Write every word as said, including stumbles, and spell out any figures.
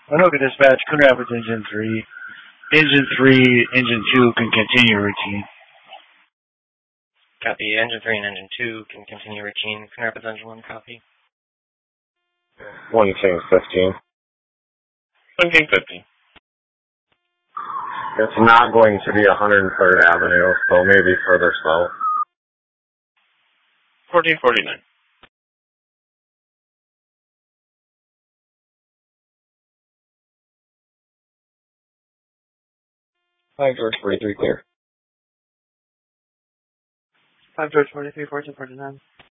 Anoka dispatch, Coon Rapids engine three. Engine three, engine two can continue routine. Copy. Engine three and engine two can continue routine. Coon Rapids engine one, copy. One King fifteen. One King fifteen. It's not going to be one hundred third Avenue, so maybe further south. fourteen forty-nine. Five George forty-three clear. Five George forty-three, fourteen forty-nine.